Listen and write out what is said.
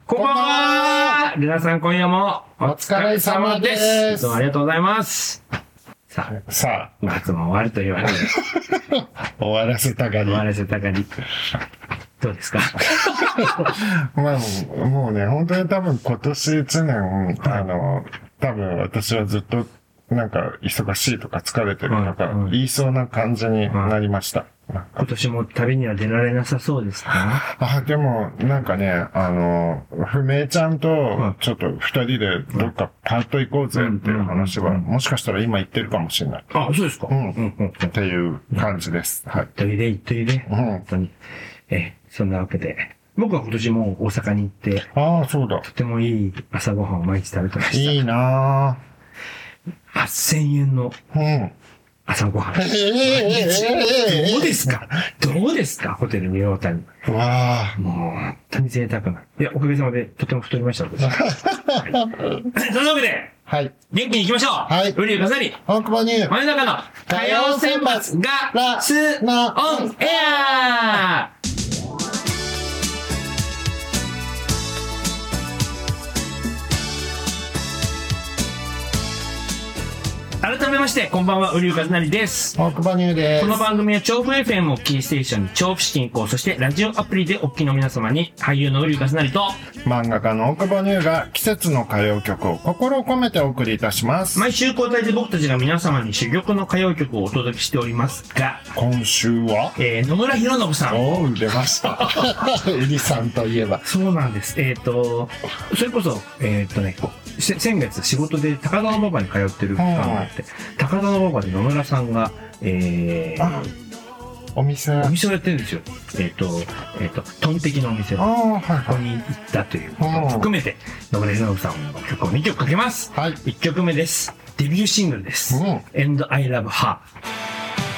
こんばんは。皆さん今夜もお疲れ様です。 どうもありがとうございます。さあ、夏も終わるというわけで。 終わらせたがり。 どうですかまあ、もうね、本当に多分今年1年、多分私はずっとなんか忙しいとか疲れてるとか言いそうな感じになりました。 今年も旅には出られなさそうですか？ でも、なんかね、不明ちゃんと、ちょっと二人でどっかパッと行こうぜっていう話は、もしかしたら今言ってるかもしれない。 あ、そうですか？ っていう感じです。はい。 行っといで。本当に。そんなわけで。僕は今年も大阪に行って。 そうだ。 とてもいい朝ごはんを毎日食べてました。 いいなぁ。8000円の。朝ごはん。どうですかホテルニューオータニ。 わもう、本当に贅沢な。いや、おかげさまでとても太りました、私。そのわけで、 はい。 元気に行きましょう。 はい。 ウリュウカザリ。 大久保ニュー。 真ん中の火曜選抜がスオンエア改めまして、こんばんは、ウリュウカズナリです。 大久保ニューです。 この番組は調布 FM をキーステーションに調布市近郊、そしてラジオアプリでお聞きの皆様に、俳優のウリュウカズナリと、 漫画家の大久保ニューが季節の歌謡曲を心を込めてお送りいたします。 毎週交代で僕たちが皆様に珠玉の歌謡曲をお届けしておりますが、 今週は野村弘信さん。 出ました。エリさんといえば。 そうなんです。それこそ、先月仕事で高田馬場に通ってる期間があって、高田馬場で野村さんが、 お店をやってるんですよ。トンテキのお店を、ここに行ったということを含めて、野村弘信さんの曲を2曲かけます。 はい。 1曲目です。デビューシングルです。And I Love Her。